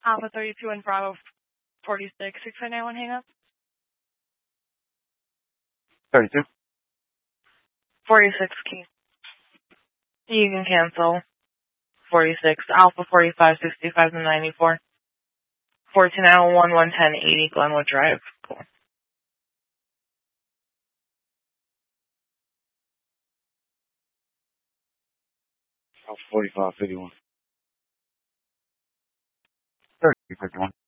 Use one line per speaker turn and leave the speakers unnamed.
Alpha 32 and Bravo 46, 6591 hang up.
32.
46 key. You can cancel. 46, Alpha 45, 65 and 94. 14901 11080 Glenwood Drive. Cool.
Alpha 45, 51. 30, 51.